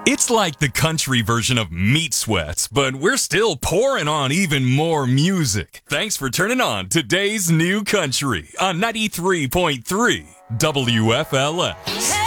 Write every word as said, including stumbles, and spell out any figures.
It's like the country version of Meat Sweats, but we're still pouring on even more music. Thanks for turning on today's new country on ninety-three point three W F L S.